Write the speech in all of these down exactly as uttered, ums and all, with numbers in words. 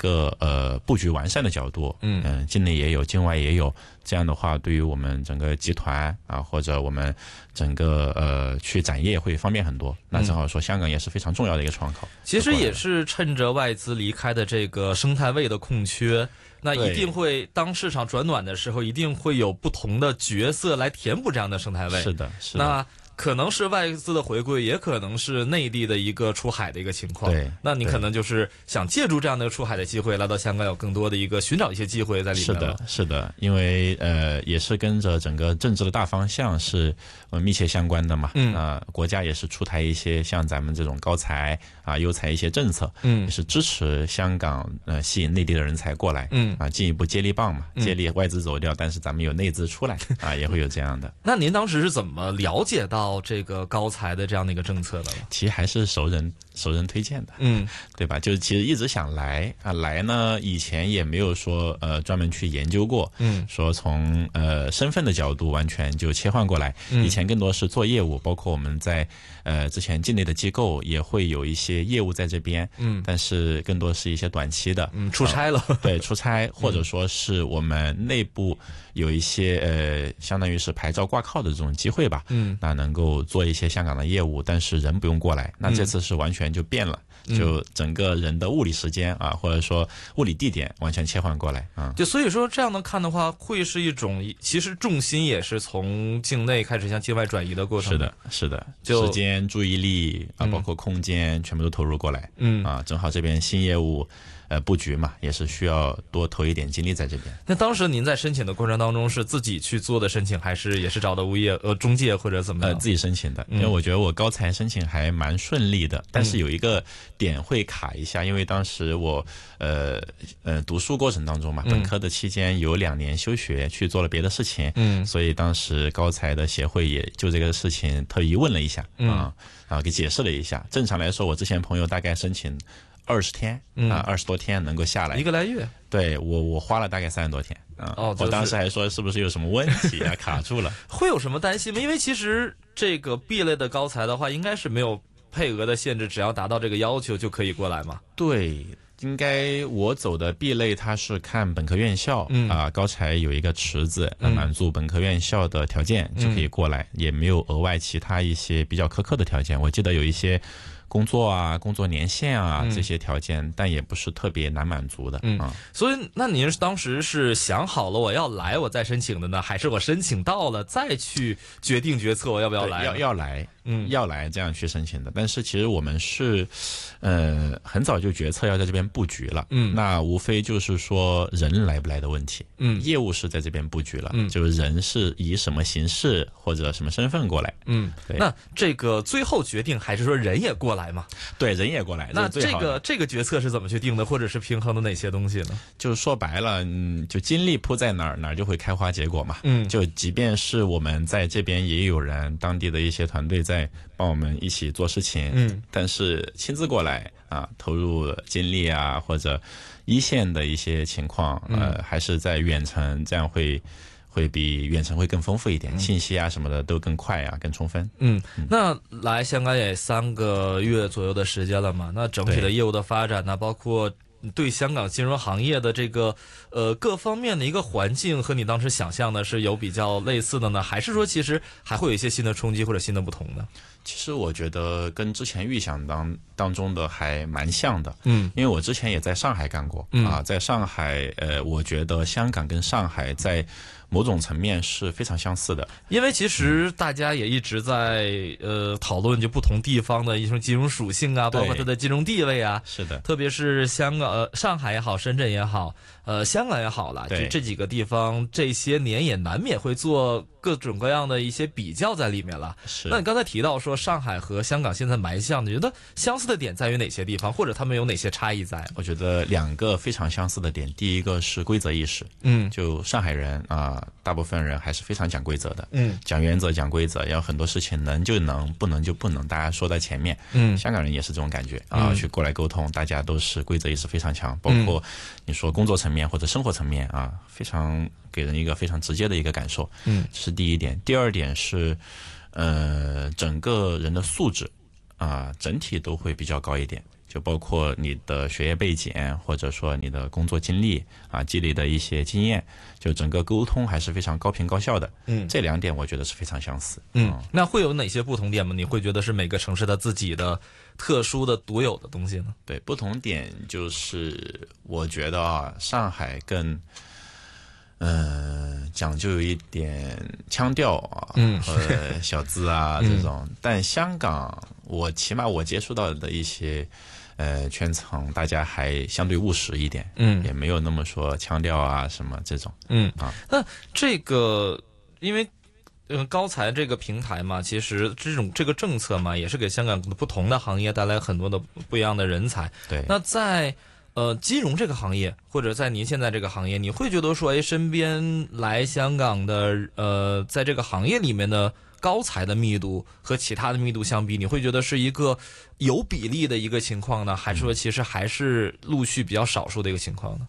个呃布局完善的角度，嗯、呃，境内也有，境外也有。这样的话，对于我们整个集团啊，或者我们整个呃去展业会方便很多。那正好说，香港也是非常重要的一个窗口。 其实也是趁着外资离开的这个生态位的空缺，那一定会当市场转暖的时候，一定会有不同的角色来填补这样的生态位。 是的，是的。 那可能是外资的回归，也可能是内地的一个出海的一个情况。 对， 那你可能就是想借助这样的出海的机会，来到香港有更多的一个寻找一些机会在里面。 是的，是的，因为呃也是跟着整个政治的大方向是呃密切相关的嘛。嗯啊、呃，国家也是出台一些像咱们这种高才啊、优才一些政策，嗯，也是支持香港呃吸引内地的人才过来，嗯啊，进一步接力棒嘛，接力外资走掉，但是咱们有内资出来啊，也会有这样的。 那您当时是怎么了解到这个高才的这样的一个政策的呢？ 其实还是熟人熟人推荐的，嗯，对吧？就是其实一直想来啊，来呢以前也没有说呃专门去研究过，嗯，说从呃身份的角度完全就切换过来，嗯、以前更多是做业务，包括我们在呃之前境内的机构也会有一些业务在这边，嗯，但是更多是一些短期的， 嗯，出差了， 呃、对，出差或者说是我们内部有一些呃相当于是牌照挂靠的这种机会吧，嗯，那能够做一些香港的业务，但是人不用过来，那这次是完全就变了，嗯、就整个人的物理时间啊，或者说物理地点完全切换过来啊。 就所以说这样的看的话，会是一种其实重心也是从境内开始向境外转移的过程。 是的，是的， 就时间、注意力啊，包括空间，全部都投入过来。嗯啊，正好这边新业务。呃，布局嘛，也是需要多投一点精力在这边。 那当时您在申请的过程当中，是自己去做的申请，还是也是找的物业呃中介或者怎么样？ 呃，自己申请的，因为我觉得我高才申请还蛮顺利的，嗯、但是有一个点会卡一下，因为当时我呃呃读书过程当中嘛，本科的期间有两年休学去做了别的事情，嗯，所以当时高才的协会也就这个事情特意问了一下，嗯啊，然后给解释了一下。正常来说，我之前朋友大概申请。二十天啊，二十多天能够下来， 一个来月。 对我，我花了大概三十多天啊。 哦， 我当时还说是不是有什么问题啊，卡住了。 会有什么担心吗？因为其实这个 B 类的高才的话，应该是没有配额的限制，只要达到这个要求就可以过来嘛。 对，应该我走的 B 类，它是看本科院校，嗯啊，高才有一个池子，嗯、满足本科院校的条件就可以过来，嗯、也没有额外其他一些比较苛刻的条件。我记得有一些。工作啊，工作年限啊，这些条件，嗯、但也不是特别难满足的。嗯，啊、 所以那您当时是想好了我要来，我再申请的呢，还是我申请到了再去决定决策我要不要来？ 要要来，嗯，要来这样去申请的。但是其实我们是，呃，很早就决策要在这边布局了。嗯，那无非就是说人来不来的问题。嗯，业务是在这边布局了，嗯，就是人是以什么形式或者什么身份过来。 嗯，对。那这个最后决定还是说人也过来？嘛， 对，人也过来。 那这个这个决策是怎么去定的，或者是平衡的哪些东西呢？ 就是说白了，嗯，就精力扑在哪儿，哪儿就会开花结果嘛。嗯，就即便是我们在这边也有人，当地的一些团队在帮我们一起做事情，嗯，但是亲自过来啊，投入精力啊，或者一线的一些情况，呃，嗯、还是在远程，这样会。会比远程会更丰富一点，嗯、信息啊什么的都更快啊，更充分。 嗯，那来香港也三个月左右的时间了嘛，那整体的业务的发展呢，包括对香港金融行业的这个呃各方面的一个环境，和你当时想象的是有比较类似的呢，还是说其实还会有一些新的冲击或者新的不同呢？ 其实我觉得跟之前预想当当中的还蛮像的，嗯，因为我之前也在上海干过，嗯、啊，在上海，呃，我觉得香港跟上海在某种层面是非常相似的， 因为其实大家也一直在呃讨论就不同地方的一种金融属性啊，包括它的金融地位啊， 是的， 特别是香港、呃、上海也好，深圳也好，呃，香港也好了，就这几个地方这些年也难免会做各种各样的一些比较在里面了。 是， 那你刚才提到说上海和香港现在蛮像的，你觉得相似的点在于哪些地方，或者他们有哪些差异在？ 我觉得两个非常相似的点，第一个是规则意识，嗯，就上海人啊、呃，大部分人还是非常讲规则的，嗯，讲原则讲规则，要很多事情能就能，不能就不能，大家说在前面，嗯，香港人也是这种感觉啊、呃，去过来沟通，大家都是规则意识非常强，包括你说工作层面或者生活层面啊，非常给人一个非常直接的一个感受，嗯，这是第一点。第二点是，呃，整个人的素质啊、呃，整体都会比较高一点。 就包括你的学业背景，或者说你的工作经历啊，积累的一些经验，就整个沟通还是非常高频高效的。嗯，这两点我觉得是非常相似。 嗯，那会有哪些不同点吗？你会觉得是每个城市它自己的特殊的、独有的东西呢？ 对，不同点就是我觉得啊，上海更。嗯，讲究一点腔调啊，嗯，和小资啊这种，嗯、但香港我起码我接触到的一些呃圈层，大家还相对务实一点，嗯，也没有那么说腔调啊什么这种， 嗯啊。那这个因为呃高才这个平台嘛，其实这种这个政策嘛，也是给香港不同的行业带来很多的不一样的人才。 对， 那在。呃，金融这个行业，或者在您现在这个行业，你会觉得说，哎，身边来香港的，呃，在这个行业里面的高才的密度和其他的密度相比，你会觉得是一个有比例的一个情况呢，还是说其实还是陆续比较少数的一个情况呢？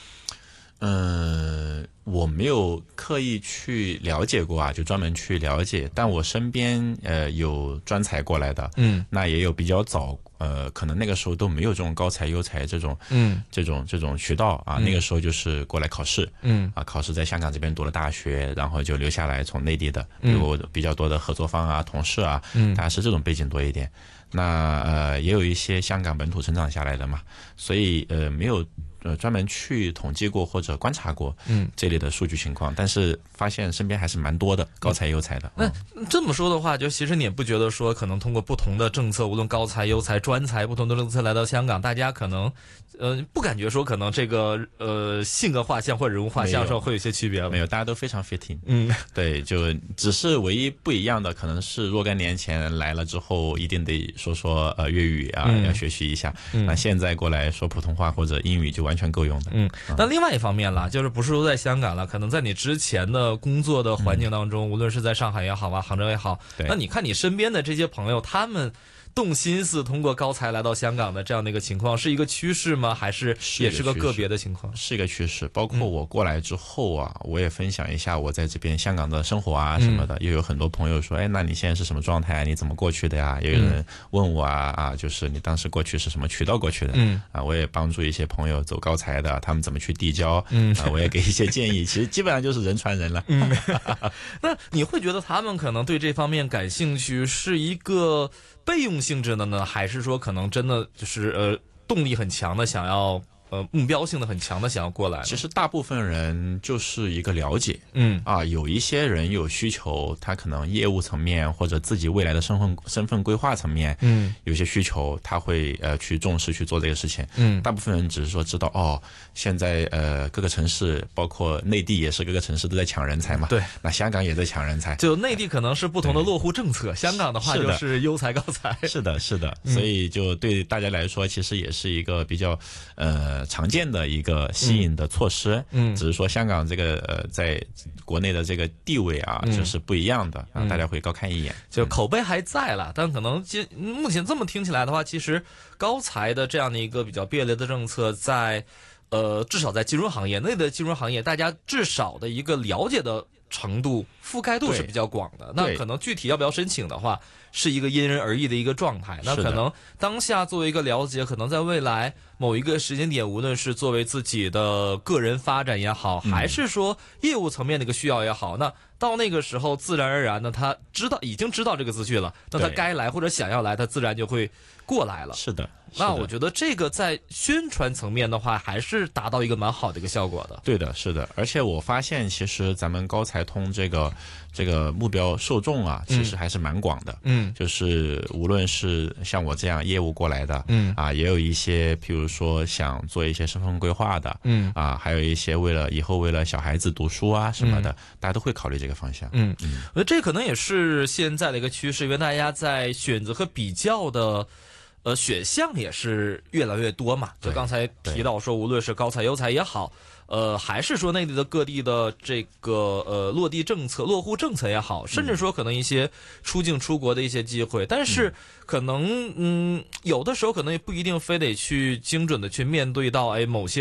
嗯，我没有刻意去了解过啊，就专门去了解，但我身边呃有专才过来的，嗯，那也有比较早。呃，可能那个时候都没有这种高才优才这种，嗯，这种这种渠道啊。嗯、那个时候就是过来考试，嗯，啊，考试在香港这边读了大学，然后就留下来，从内地的，比如比较多的合作方啊、同事啊，嗯，大家是这种背景多一点。那呃，也有一些香港本土成长下来的嘛，所以呃，没有呃专门去统计过或者观察过，嗯，这类的数据情况，但是发现身边还是蛮多的高才优才的。 那、嗯、这么说的话，就其实你也不觉得说，可能通过不同的政策，无论高才优才、专才，不同的政策来到香港，大家可能呃不感觉说可能这个呃性格画像或者人物画像上会有一些区别吗？ 没有，大家都非常 fitting。嗯，对，就只是唯一不一样的，可能是若干年前来了之后，一定得说说呃粤语啊，嗯、要学习一下。嗯、那现在过来说普通话或者英语就完全够用的。 嗯，那另外一方面啦，就是不是说在香港了，可能在你之前的工作的环境当中，嗯、无论是在上海也好啊，杭州也好，那你看你身边的这些朋友，他们动心思通过高才来到香港的这样的一个情况，是一个趋势吗？还是也是个个别的情况？ 是一个趋势。包括我过来之后啊，嗯、我也分享一下我在这边香港的生活啊什么的。嗯、又有很多朋友说，哎，那你现在是什么状态啊？你怎么过去的呀？也有人问我啊，啊，就是你当时过去是什么渠道过去的？嗯，啊，我也帮助一些朋友走高才的，他们怎么去递交？嗯，啊，我也给一些建议。其实基本上就是人传人了。嗯， 那你会觉得他们可能对这方面感兴趣，是一个备用性质的呢，还是说可能真的就是呃动力很强的想要呃目标性的很强的想要过来？ 其实大部分人就是一个了解，嗯啊，有一些人有需求，他可能业务层面或者自己未来的身份身份规划层面，嗯，有些需求他会呃去重视去做这个事情，嗯，大部分人只是说知道哦，现在呃各个城市包括内地也是各个城市都在抢人才嘛， 对， 那香港也在抢人才， 就内地可能是不同的落户政策，香港的话就是优才高才， 是的，是的，所以就对大家来说，其实也是一个比较呃常见的一个吸引的措施，嗯，只是说香港这个呃在国内的这个地位啊，嗯、就是不一样的，啊，大家会高看一眼， 就口碑还在了，但可能今目前这么听起来的话，其实高才的这样的一个比较便利的政策在。呃，至少在金融行业内的金融行业，大家至少的一个了解的程度、覆盖度是比较广的。那可能具体要不要申请的话，是一个因人而异的一个状态。那可能当下作为一个了解，可能在未来某一个时间点，无论是作为自己的个人发展也好，还是说业务层面的一个需要也好，那到那个时候自然而然的，他知道已经知道这个资讯了，那他该来或者想要来，他自然就会过来了。 是的。 那我觉得这个在宣传层面的话，还是达到一个蛮好的一个效果的。 对的，是的。而且我发现，其实咱们高才通这个这个目标受众啊，其实还是蛮广的。嗯，就是无论是像我这样业务过来的，嗯啊，也有一些，譬如说想做一些身份规划的，嗯啊，还有一些为了以后为了小孩子读书啊什么的，嗯、大家都会考虑这个方向。 嗯嗯，我觉得这可能也是现在的一个趋势，因为大家在选择和比较的。呃，选项也是越来越多嘛。就刚才提到说，无论是高才优才也好，呃，还是说内地的各地的这个呃落地政策、落户政策也好，甚至说可能一些出境出国的一些机会，但是可能嗯，有的时候可能也不一定非得去精准的去面对到哎某些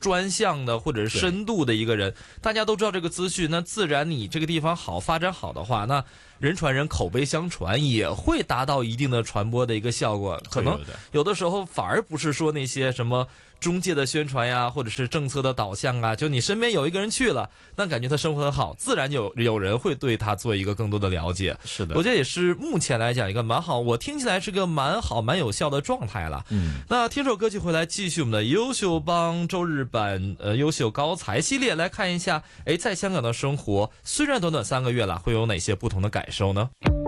专项的或者是深度的一个人，大家都知道这个资讯，那自然你这个地方好发展好的话，那人传人，口碑相传，也会达到一定的传播的一个效果。可能有的时候反而不是说那些什么中介的宣传呀，或者是政策的导向啊，就你身边有一个人去了，那感觉他生活很好，自然有有人会对他做一个更多的了解。 是的， 我觉得也是目前来讲一个蛮好，我听起来是个蛮好蛮有效的状态了。 嗯， 那听首歌曲回来，继续我们的优秀帮周日版呃优秀高才系列，来看一下，哎，在香港的生活虽然短短三个月了，会有哪些不同的感受呢？